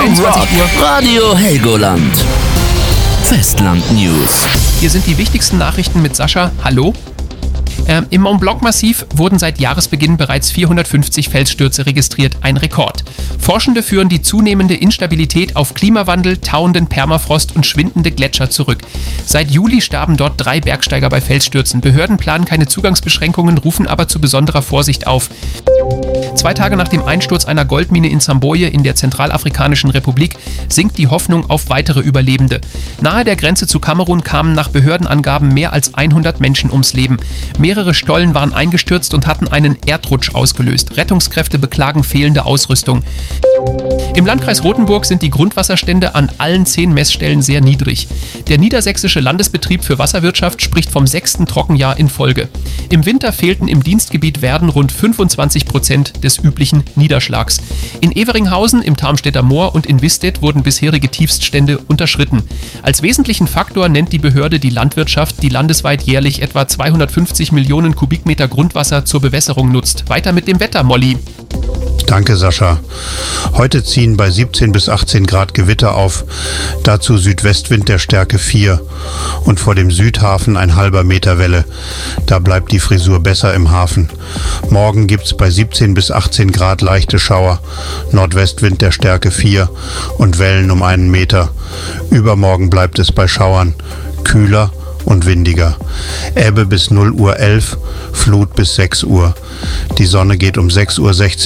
22 Uhr. Radio Helgoland. Festland News. Hier sind die wichtigsten Nachrichten mit Sascha. Hallo. Im Mont Blanc-Massiv wurden seit Jahresbeginn bereits 450 Felsstürze registriert, ein Rekord. Forschende führen die zunehmende Instabilität auf Klimawandel, tauenden Permafrost und schwindende Gletscher zurück. Seit Juli starben dort 3 Bergsteiger bei Felsstürzen. Behörden planen keine Zugangsbeschränkungen, rufen aber zu besonderer Vorsicht auf. 2 Tage nach dem Einsturz einer Goldmine in Zamboje in der Zentralafrikanischen Republik sinkt die Hoffnung auf weitere Überlebende. Nahe der Grenze zu Kamerun kamen nach Behördenangaben mehr als 100 Menschen ums Leben. Mehrere Stollen waren eingestürzt und hatten einen Erdrutsch ausgelöst. Rettungskräfte beklagen fehlende Ausrüstung. Im Landkreis Rothenburg sind die Grundwasserstände an allen 10 Messstellen sehr niedrig. Der Niedersächsische Landesbetrieb für Wasserwirtschaft spricht vom 6. Trockenjahr in Folge. Im Winter fehlten im Dienstgebiet Werden rund 25% des üblichen Niederschlags. In Everinghausen, im Tarmstädter Moor und in Wistedt wurden bisherige Tiefststände unterschritten. Als wesentlichen Faktor nennt die Behörde die Landwirtschaft, die landesweit jährlich etwa 250 Millionen Kubikmeter Grundwasser zur Bewässerung nutzt. Weiter mit dem Wetter, Molly. Danke, Sascha. Heute ziehen bei 17 bis 18 Grad Gewitter auf, dazu Südwestwind der Stärke 4 und vor dem Südhafen ein halber Meter Welle. Da bleibt die Frisur besser im Hafen. Morgen gibt's bei 17 bis 18 Grad leichte Schauer, Nordwestwind der Stärke 4 und Wellen um 1 Meter. Übermorgen bleibt es bei Schauern, kühler und windiger. Ebbe bis 0:11 Uhr, Flut bis 6 Uhr. Die Sonne geht um 6:16 Uhr